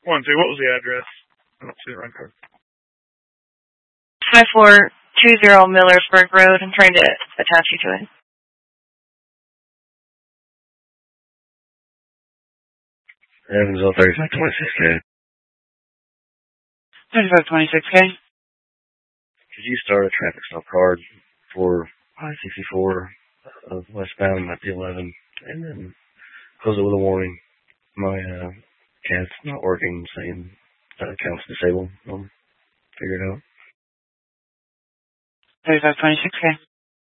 What was the address? I don't see it right card. 5420 Millersburg Road. I'm trying to attach you to it. Evansville 3526K. 3526K. Could you start a traffic stop card for I-64 westbound at the 11 and then close it with a warning? My cat's not working, saying account's disabled. I'll figure it out. 3526K.